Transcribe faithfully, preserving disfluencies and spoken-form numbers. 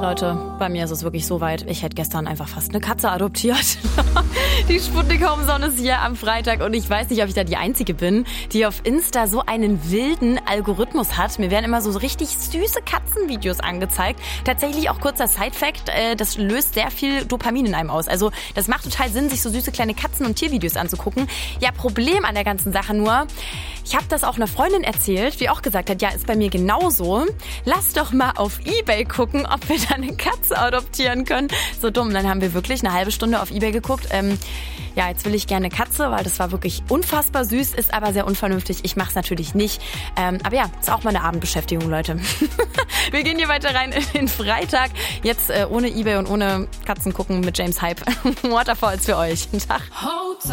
Leute, bei mir ist es wirklich so weit. Ich hätte gestern einfach fast eine Katze adoptiert. Die Sputnik Home-Zone ist hier am Freitag und ich weiß nicht, ob ich da die Einzige bin, die auf Insta so einen wilden Algorithmus hat. Mir werden immer so richtig süße Katzenvideos angezeigt. Tatsächlich auch kurzer Side-Fact, äh, das löst sehr viel Dopamin in einem aus. Also das macht total Sinn, sich so süße kleine Katzen- und Tiervideos anzugucken. Ja, Problem an der ganzen Sache nur, ich habe das auch einer Freundin erzählt, die auch gesagt hat, ja, ist bei mir genauso. Lass doch mal auf eBay gucken, ob wir da eine Katze adoptieren können. So dumm, dann haben wir wirklich eine halbe Stunde auf eBay geguckt. Ähm, ja, jetzt will ich gerne eine Katze, weil das war wirklich unfassbar süß, ist aber sehr unvernünftig. Ich mache es natürlich nicht. Ähm, aber ja, ist auch mal eine Abendbeschäftigung, Leute. Wir gehen hier weiter rein in den Freitag. Jetzt äh, ohne eBay und ohne Katzen gucken mit James Hype. Waterfalls für euch. Tag.